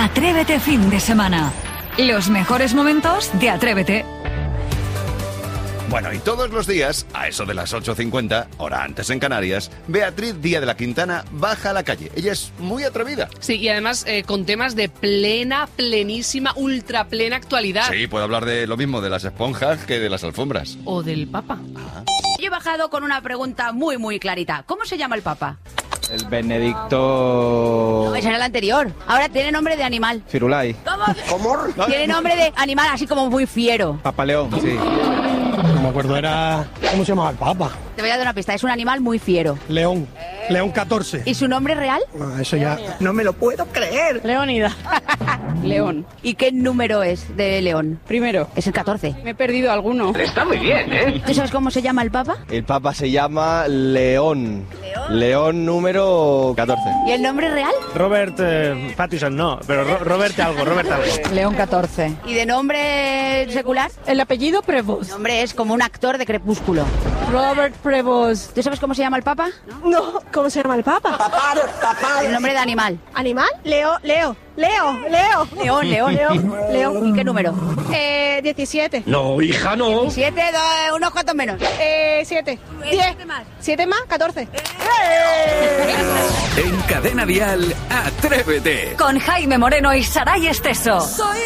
Atrévete fin de semana. Los mejores momentos de Atrévete. Bueno, y todos los días, a eso de las 8:50, hora antes en Canarias, Beatriz Díaz de la Quintana baja a la calle. Ella es muy atrevida. Sí, y además con temas de plenísima, ultra plena actualidad. Sí, puedo hablar de lo mismo de las esponjas que de las alfombras. O del Papa. Yo he bajado con una pregunta muy clarita. ¿Cómo se llama el Papa? El Benedicto... No, ese era el anterior. Ahora tiene nombre de animal. Firulai. ¿Cómo? Tiene nombre de animal así como muy fiero. Papa León, sí. No me acuerdo, era... ¿Cómo se llamaba el Papa? Te voy a dar una pista, es un animal muy fiero. León. León 14. ¿Y su nombre real? No, eso ya... No me lo puedo creer. Leónida. León. ¿Y qué número es de León? Primero. Es el 14. Me he perdido alguno. Está muy bien, ¿eh? ¿Tú sabes cómo se llama el Papa? El Papa se llama León. León número 14. ¿Y el nombre real? Robert Pattinson, no, pero Robert algo. León 14. ¿Y de nombre secular? El apellido Prevost. El nombre es como un actor de Crepúsculo. Robert Prevost. ¿Tú sabes cómo se llama el Papa? No, ¿cómo se llama el Papa? El nombre de animal. ¿Animal? Leo. León. ¿Y qué número? 17. No, hija, no. 7, unos cuantos menos. 7. 10 más. 7 más, 14. En Cadena Dial, Atrévete. Con Jaime Moreno y Saray Esteso.